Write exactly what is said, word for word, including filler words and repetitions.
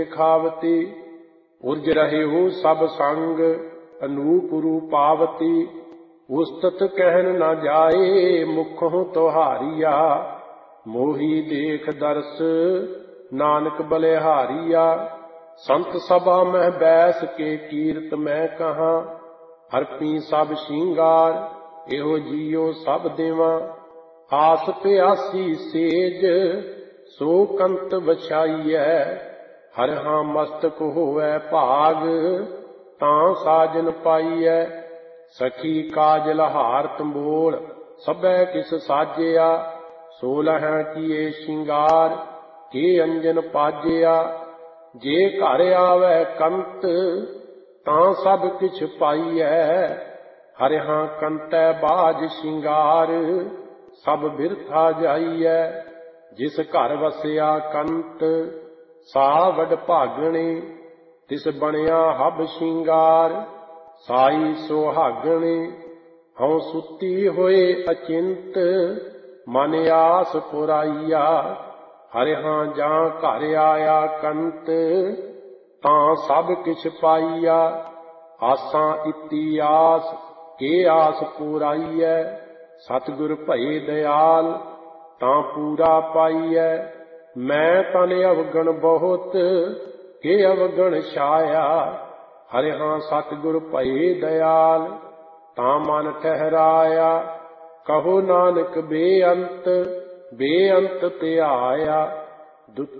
खावती। उर्ज रहे हो सब संग अनूप रूपावती। उस्तत कहन न जाए मुखों तुहारिया। मोही देख दर्श नानक बलिहारिया। संत सभा में बैस के कीर्त मैं कहा। हरपी सब श्रृंगार एहो जियो सब देवा। आस प्यासी सेज सो कंत बछाईਐ। हर हाँ मस्तक होवै भाग तां साजन पाईਐ। सखी काजल हार तंबोल सबै किस साजिया। सोलह किए श्रृंगार के अंजन पाजिया। जे घर आवै कंत तां सब किछ पाईਐ। हर हाँ कंतै बाज श्रृंगार सब बिरथा जाईਐ। जिस घर वसिया कंत सा वड भागणे। तिस बनिया हब श्रृंगार साई सुहागणे। हਉ सुती होए अचिंत मन आस पुराईया। हर हाँ जां घर आया कंत तां सब किछ पाईया। आसां इति आस के आस पुराईਐ। सतगुर भये दयाल तां पूरा पाईਐ। मैं तन अवगण बहुत के अवगण छाया। हर हाँ सतगुर भये दयाल तां मन ठहराया। कहो नानक बेअंत बेअंत त्याया।